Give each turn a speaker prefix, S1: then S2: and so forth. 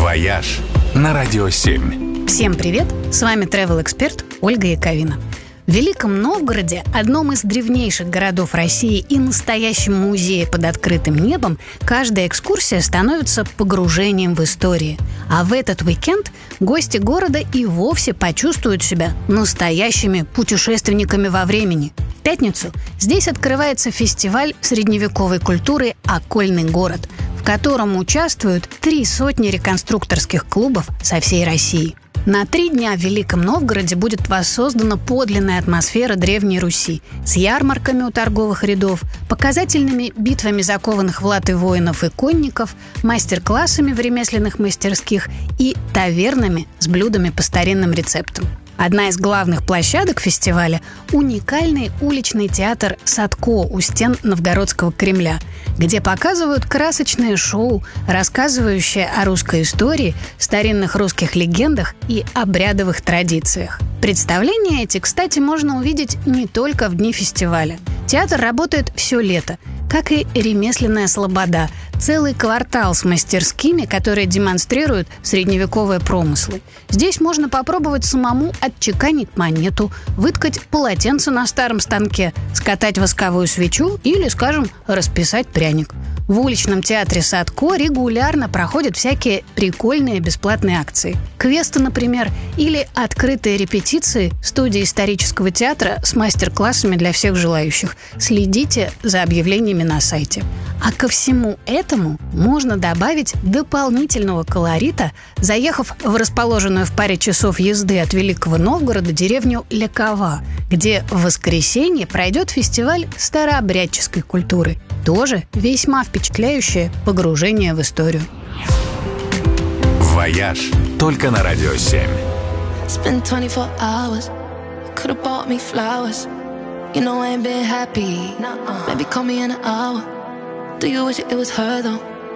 S1: «Вояж» на Радио 7.
S2: Всем привет! С вами travel-эксперт Ольга Яковина. В Великом Новгороде, одном из древнейших городов России и настоящем музее под открытым небом, каждая экскурсия становится погружением в историю. А в этот уикенд гости города и вовсе почувствуют себя настоящими путешественниками во времени. В пятницу здесь открывается фестиваль средневековой культуры «Окольный город», в котором участвуют 300 реконструкторских клубов со всей России. На 3 дня в Великом Новгороде будет воссоздана подлинная атмосфера Древней Руси с ярмарками у торговых рядов, показательными битвами закованных в латы воинов и конников, мастер-классами в ремесленных мастерских и тавернами с блюдами по старинным рецептам. Одна из главных площадок фестиваля – уникальный уличный театр «Садко» у стен Новгородского Кремля, где показывают красочное шоу, рассказывающее о русской истории, старинных русских легендах и обрядовых традициях. Представления эти, кстати, можно увидеть не только в дни фестиваля. Театр работает все лето, как и ремесленная слобода – целый квартал с мастерскими, которые демонстрируют средневековые промыслы. Здесь можно попробовать самому отчеканить монету, выткать полотенце на старом станке, скатать восковую свечу или, скажем, расписать пряник. В уличном театре «Садко» регулярно проходят всякие прикольные бесплатные акции. Квесты, например, или открытые репетиции студии исторического театра с мастер-классами для всех желающих. Следите за объявлениями на сайте. А ко всему этому можно добавить дополнительного колорита, заехав в расположенную в паре часов езды от Великого Новгорода деревню Лекова, где в воскресенье пройдет фестиваль старообрядческой культуры. Тоже весьма впечатляющее погружение в историю.
S1: «Вояж» только на Радио 7.
S3: Spent 24 hours, could've bought me flowers. You know I ain't been happy, maybe call me in an hour. Do you wish it was her though?